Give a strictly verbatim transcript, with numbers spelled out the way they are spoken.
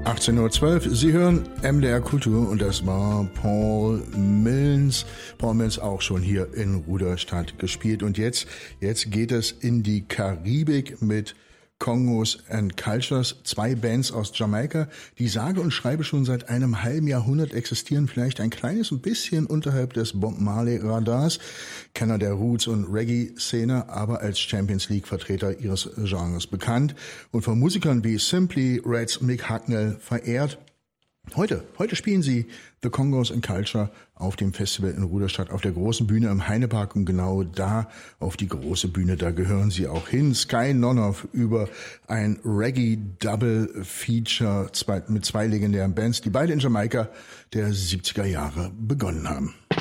achtzehn Uhr zwölf, Sie hören M D R Kultur und das war Paul Milnes. Paul Milnes auch schon hier in Rudolstadt gespielt. Und jetzt, jetzt geht es in die Karibik mit Congos and Cultures, zwei Bands aus Jamaika, die sage und schreibe schon seit einem halben Jahrhundert existieren, vielleicht ein kleines bisschen unterhalb des Bob Marley Radars, Kenner der Roots- und Reggae-Szene, aber als Champions League-Vertreter ihres Genres bekannt und von Musikern wie Simply Reds, Mick Hucknall verehrt. Heute, heute spielen sie The Congos and Culture auf dem Festival in Rudolstadt auf der großen Bühne im Heinepark und genau da auf die große Bühne, da gehören sie auch hin. Sky Nonoff über ein Reggae-Double-Feature mit zwei legendären Bands, die beide in Jamaika der siebziger Jahre begonnen haben.